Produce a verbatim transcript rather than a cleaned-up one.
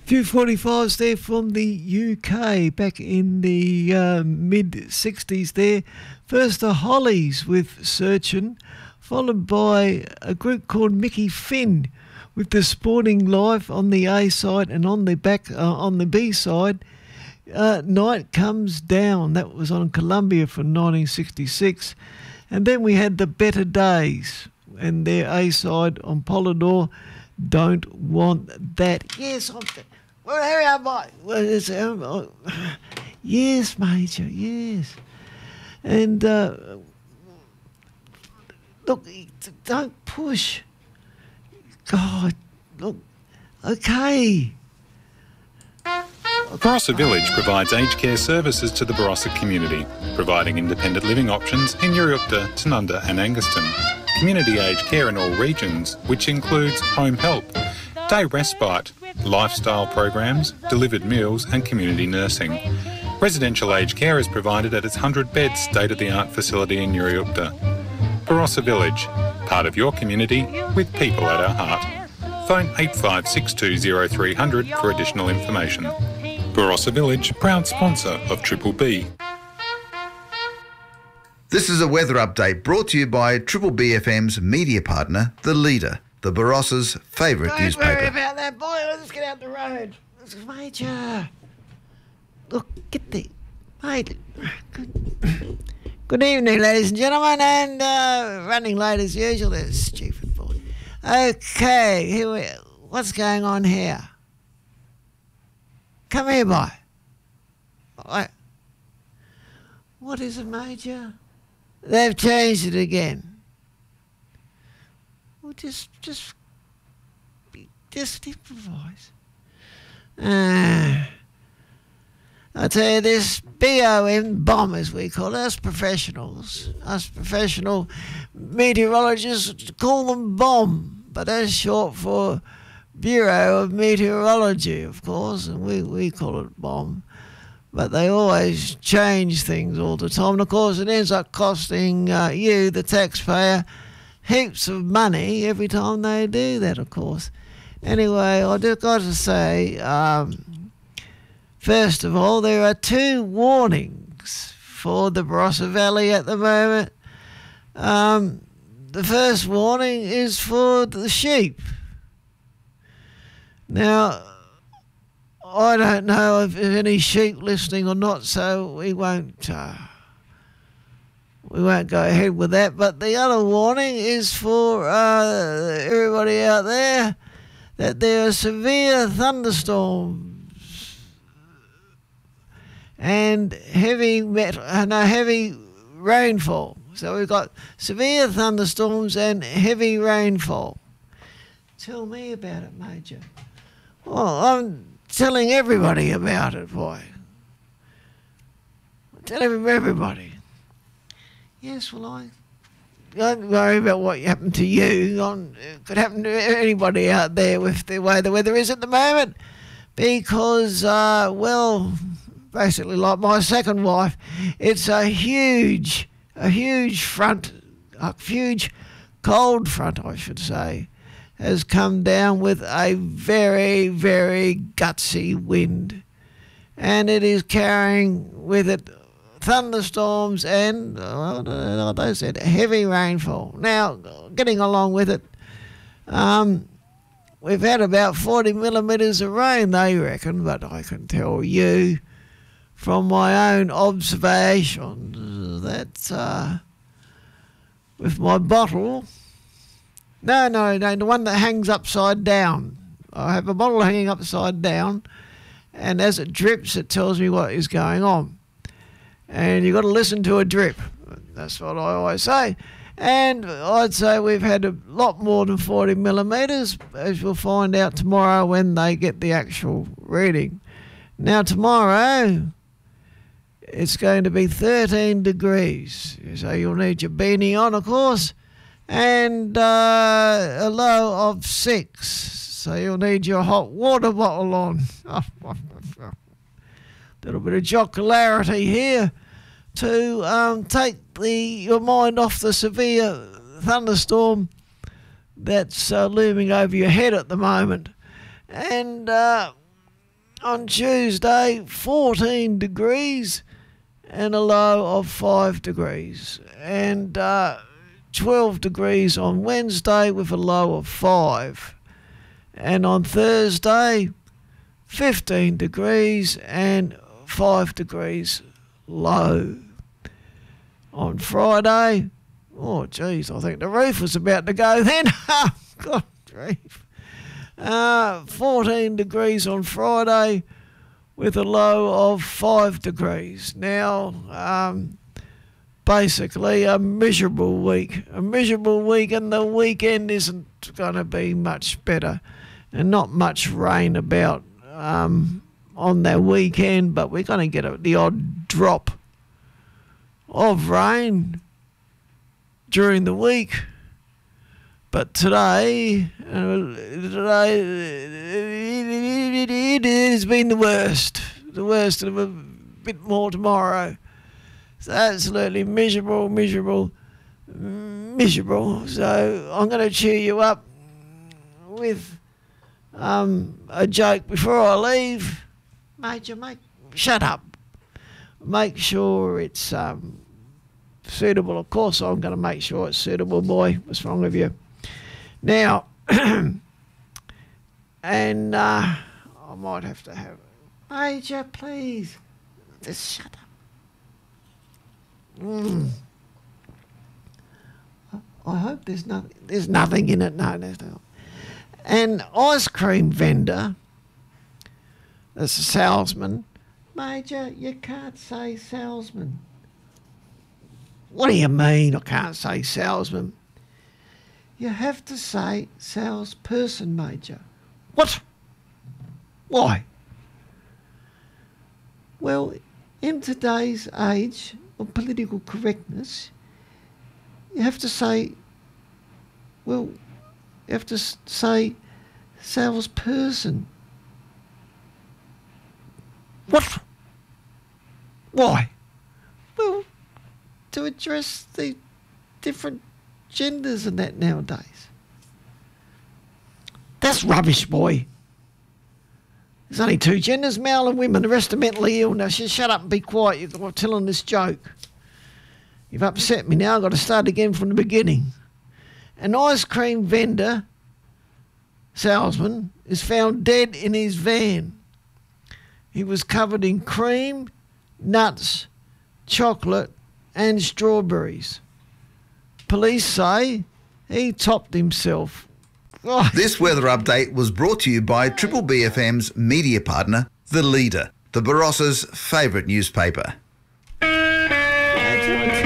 Few forty-fives there from the U K back in the uh, mid sixties there. First the Hollies with Searchin', followed by a group called Mickey Finn with The Sporting Life on the A side, and on the back uh, on the B side, uh, Night Comes Down. That was on Columbia from nineteen sixty-six. And then we had The Better Days and their A side on Polydor, Don't Want That. Yes, I'm... Well, here am I. Well, it's, um, uh, yes, Major, yes. And, uh, look, don't push. God, look, okay. Barossa Village provides aged care services to the Barossa community, providing independent living options in Uriukta, Tanunda and Anguston. Community aged care in all regions, which includes home help, day respite, lifestyle programs, delivered meals and community nursing. Residential aged care is provided at its one hundred bed state-of-the-art facility in Uriukta. Barossa Village, part of your community with people at our heart. Phone eight five six two zero three zero zero for additional information. Barossa Village, proud sponsor of Triple B. This is a weather update brought to you by Triple B F M's media partner, The Leader, the Barossa's favourite Don't newspaper. worry about that, boy. Let's get out the road. This is Major. Look, get the... Mate. Good, good evening, ladies and gentlemen, and uh, running late as usual. That stupid boy. Okay, here we... What's going on here? Come here, boy. What? What is it, Major? They've changed it again. Well, just, just, just improvise. Uh, I tell you, this B O M, bomb as we call it, us professionals, us professional meteorologists call them bomb, but that's short for Bureau of Meteorology, of course, and we, we call it bomb. But they always change things all the time, and of course it ends up costing uh, you, the taxpayer, heaps of money every time they do that, of course. Anyway, I just got to say, um, first of all, there are two warnings for the Barossa Valley at the moment. Um, the first warning is for the sheep. Now, I don't know if there's any sheep listening or not, so we won't uh, we won't go ahead with that. But the other warning is for uh, everybody out there that there are severe thunderstorms and heavy met- uh, no, heavy rainfall. So we've got severe thunderstorms and heavy rainfall. Tell me about it, Major. Well, I'm telling everybody about it, boy. I'm telling everybody. Yes, well, I don't worry about what happened to you. It could happen to anybody out there with the way the weather is at the moment. Because, uh, well, basically like my second wife, it's a huge, a huge front, a huge cold front, I should say, has come down with a very, very gutsy wind. And it is carrying with it thunderstorms and, well, like I said, heavy rainfall. Now, getting along with it, um, we've had about forty millimetres of rain, they reckon, but I can tell you from my own observations that uh, with my bottle... No, no, no, the one that hangs upside down. I have a bottle hanging upside down, and as it drips, it tells me what is going on. And you've got to listen to a drip. That's what I always say. And I'd say we've had a lot more than forty millimetres, as we'll find out tomorrow when they get the actual reading. Now, tomorrow, it's going to be thirteen degrees, so you'll need your beanie on, of course. And uh, a low of six, so you'll need your hot water bottle on. A little bit of jocularity here to um, take the your mind off the severe thunderstorm that's uh, looming over your head at the moment. And uh, on Tuesday, fourteen degrees and a low of five degrees. And uh, twelve degrees on Wednesday with a low of five. And on Thursday, fifteen degrees and five degrees low. On Friday, oh geez, I think the roof was about to go then. God grief. Uh, fourteen degrees on Friday with a low of five degrees. Now, um, basically a miserable week. A miserable week, and the weekend isn't going to be much better. And not much rain about um, on that weekend, but we're going to get a, the odd drop of rain during the week. But today, uh, today it has been the worst. The worst, and a bit more tomorrow. It's absolutely miserable, miserable, miserable. So I'm going to cheer you up with um, a joke before I leave. Major, make shut up. Make sure it's um, suitable. Of course, I'm going to make sure it's suitable, boy. What's wrong with you? Now, and uh, I might have to have Major, please. Just shut up. Mm. I hope there's nothing. There's nothing in it. No, there's no. An ice cream vendor. That's a salesman. Major, you can't say salesman. What do you mean I can't say salesman? You have to say salesperson, Major. What? Why? Well, in today's age of political correctness, you have to say, well, you have to say salesperson. What? Why? Well, to address the different genders and that nowadays. That's rubbish, boy. There's only two genders, male and women. The rest are mentally ill. Now, just shut up and be quiet. You're telling this joke. You've upset me now. I've got to start again from the beginning. An ice cream vendor, salesman, is found dead in his van. He was covered in cream, nuts, chocolate and strawberries. Police say he topped himself. Oh. This weather update was brought to you by Triple B F M's media partner, The Leader, the Barossa's favourite newspaper. That's